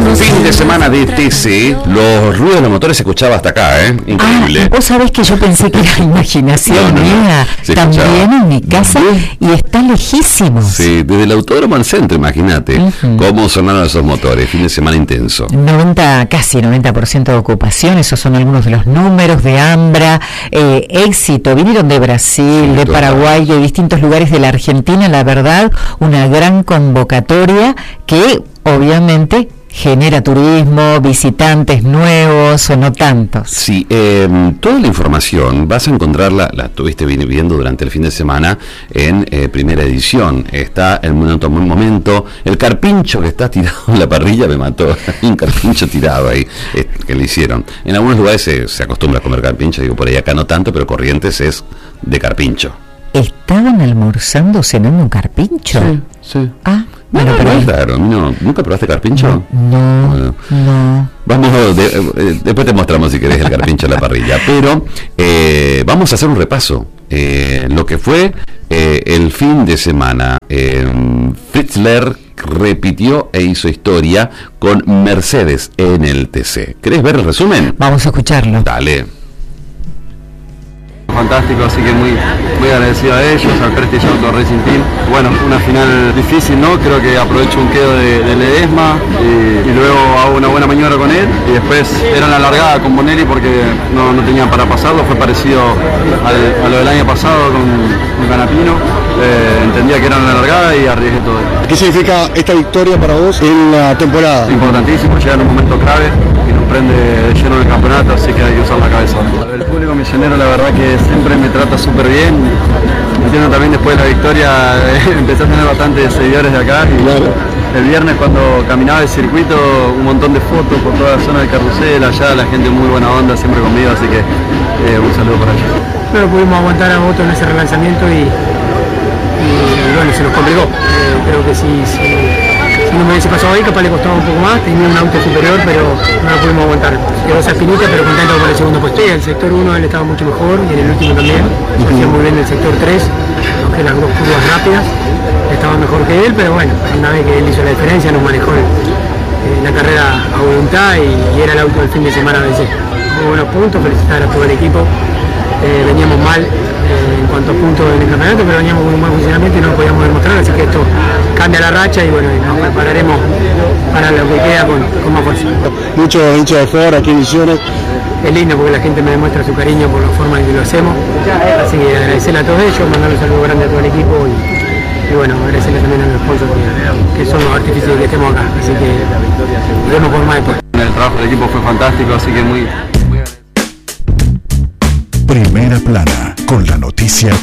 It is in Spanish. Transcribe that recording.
Fin de semana de TC, los ruidos de los motores se escuchaba hasta acá, increíble. Vos sabés que yo pensé que era imaginación mía, también en mi casa, y está lejísimo. Sí, desde el Autódromo al centro, imagínate cómo sonaron esos motores, fin de semana intenso. Casi 90% de ocupación, esos son algunos de los números de Ambra, éxito, vinieron de Brasil, de Paraguay, de distintos lugares de la Argentina, la verdad, una gran convocatoria que obviamente genera turismo, visitantes nuevos o no tantos. Sí, toda la información vas a encontrarla, la estuviste viendo durante el fin de semana en Primera Edición. Está el momento, el carpincho que está tirado en la parrilla me mató, un carpincho tirado ahí, que le hicieron. En algunos lugares se acostumbra a comer carpincho, digo por ahí acá no tanto, pero Corrientes es de carpincho. ¿Estaban almorzando, cenando un carpincho? Sí. Ah, bueno, pero es raro. ¿Nunca probaste carpincho? No. Vamos, después te mostramos si querés el carpincho en la parrilla. Pero vamos a hacer un repaso. Lo que fue el fin de semana. Fritzler repitió e hizo historia con Mercedes en el TC. ¿Querés ver el resumen? Vamos a escucharlo. Dale. Fantástico, así que muy agradecido a ellos, al Prestige Auto Racing Team. Bueno, una final difícil, ¿no? Creo que aprovecho un quedo de Ledesma y luego hago una buena maniobra con él y después era la largada con Bonelli porque no tenían para pasarlo, fue parecido a lo del año pasado con Canapino. Entendía que era una largada y arriesgué todo. ¿Qué significa esta victoria para vos en la temporada? Importantísimo, llega en un momento clave y nos prende de lleno el campeonato, así que hay que usar la cabeza. El público misionero la verdad que siempre me trata súper bien. Entiendo también después de la victoria empecé a tener bastantes seguidores de acá y el viernes cuando caminaba el circuito un montón de fotos por toda la zona del carrusel, allá la gente muy buena onda siempre conmigo, así que un saludo para ellos. Pero pudimos aguantar a Otto en ese relanzamiento y bueno, se nos complicó. Creo que si no me hubiese pasado ahí, capaz le costaba un poco más, tenía un auto superior, pero no lo pudimos aguantar. Quedó esa espinita, pero contento con el segundo puesto. El sector 1 él estaba mucho mejor y en el último también. Se hacía muy bien el sector 3, aunque las dos curvas rápidas estaba mejor que él, pero bueno, una vez que él hizo la diferencia, nos manejó la carrera a voluntad y era el auto del fin de semana de ese. Muy buenos puntos, felicitar a todo el equipo. Veníamos mal en cuanto a puntos en el campeonato, pero veníamos con un buen funcionamiento y no lo podíamos demostrar, así que esto cambia la racha y bueno, nos prepararemos para lo que queda con más fuerza. Muchos hinchas de Ford aquí en Misiones. Es lindo porque la gente me demuestra su cariño por la forma en que lo hacemos, así que agradecerle a todos ellos, mandarle un saludo grande a todo el equipo y bueno, agradecerle también a los sponsors que son los artífices que estemos acá, así que nos vemos por más después. El trabajo del equipo fue fantástico, así que muy Primera Plana, con la noticia